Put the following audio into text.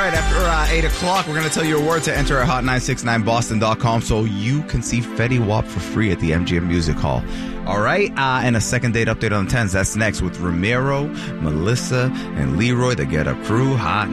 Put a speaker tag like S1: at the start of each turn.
S1: right, after 8 o'clock, we're going to tell you a word to enter at hot969boston.com so you can see Fetty Wap for free at the MGM Music Hall. All right, and a second date update on the 10s. That's next with Ramiro, Melissa, and Leroy, the Get Up Crew. Hot